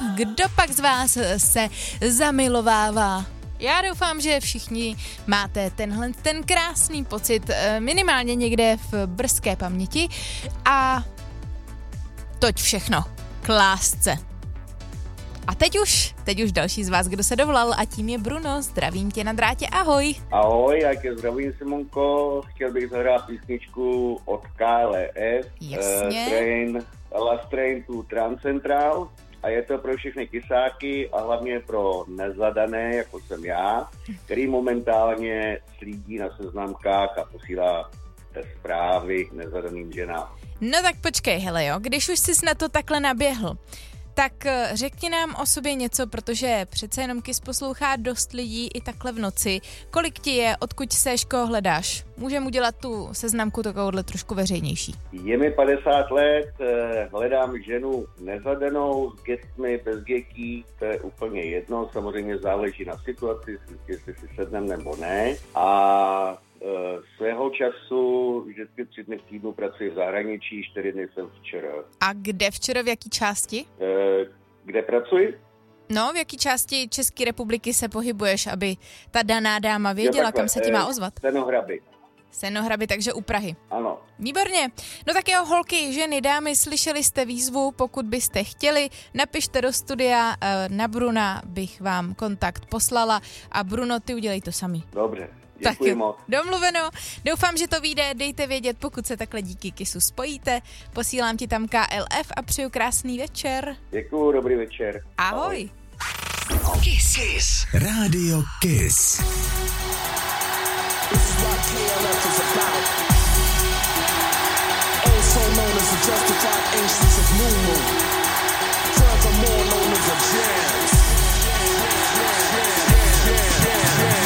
Kdo pak z vás se zamilovává? Já doufám, že všichni máte ten krásný pocit minimálně někde v brzké paměti a toť všechno k lásce. A teď už další z vás, kdo se dovolal, a tím je Bruno. Zdravím tě na drátě, ahoj. Ahoj, já tě zdravím, Simonko. Chtěl bych zahrát písničku od KLF. Jasně. Last Train to Transcentral. A je to pro všechny kysáky a hlavně pro nezadané, jako jsem já, který momentálně slídí na seznamkách a posílá zprávy nezadaným ženám. No tak počkej, hele jo, když už jsi na to takhle naběhl, tak řekni nám o sobě něco, protože přece jenom KISS poslouchá dost lidí i takhle v noci. Kolik ti je, odkud seš, koho hledáš? Můžeme udělat tu seznamku takovouhle trošku veřejnější. Je mi 50 let, hledám ženu nezadanou, s dětmi, bez dětí, to je úplně jedno, samozřejmě záleží na situaci, jestli si sednem nebo ne. A svého času vždycky 3 dny v týdnu pracuji v zahraničí, 4 dny jsem včera. A kde včera, v jaký části? Kde pracuji? No, v jaký části České republiky se pohybuješ, aby ta daná dáma věděla, kam se ti má ozvat? Senohraby, takže u Prahy. Ano. Výborně. No tak jo, holky, ženy, dámy, slyšeli jste výzvu, pokud byste chtěli, napište do studia, na Bruna bych vám kontakt poslala a Bruno, ty udělej to samý. Dobře. Děkuji moc. Domluveno. Doufám, že to vyjde. Dejte vědět, pokud se takhle díky KISSu spojíte. Posílám ti tam KLF a přeju krásný večer. Děkuju, dobrý večer. Ahoj. KISS. Rádio KISS. This is what KLF is about. Also known as the justified ancients of New Moon.